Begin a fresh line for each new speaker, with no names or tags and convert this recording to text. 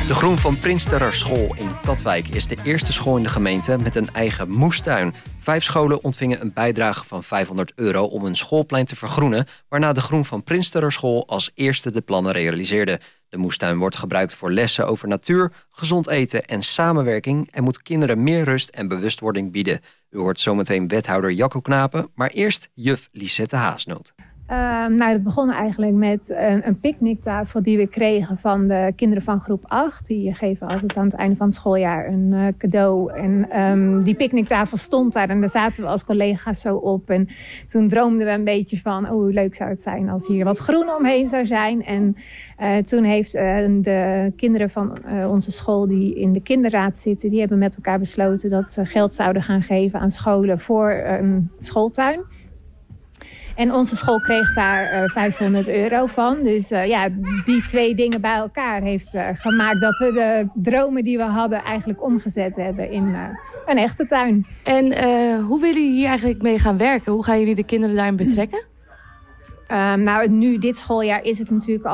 De Groen van Prinsterer School in Katwijk is de eerste school in de gemeente met een eigen moestuin. 5 scholen ontvingen een bijdrage van €500 om hun schoolplein te vergroenen, waarna de Groen van Prinsterer School als eerste de plannen realiseerde. De moestuin wordt gebruikt voor lessen over natuur, gezond eten en samenwerking en moet kinderen meer rust en bewustwording bieden. U hoort zometeen wethouder Jacco Knapen, maar eerst juf Lisette Haasnoot.
Het begon eigenlijk met een picknicktafel die we kregen van de kinderen van groep 8. Die geven altijd aan het einde van het schooljaar een cadeau. En die picknicktafel stond daar en daar zaten we als collega's zo op. En toen droomden we een beetje van, hoe leuk zou het zijn als hier wat groen omheen zou zijn. En toen heeft de kinderen van onze school die in de kinderraad zitten, die hebben met elkaar besloten dat ze geld zouden gaan geven aan scholen voor een schooltuin. En onze school kreeg daar €500 van. Dus die 2 dingen bij elkaar heeft gemaakt dat we de dromen die we hadden eigenlijk omgezet hebben in een echte tuin.
En hoe willen jullie hier eigenlijk mee gaan werken? Hoe gaan jullie de kinderen daarin betrekken?
Nu dit schooljaar is het natuurlijk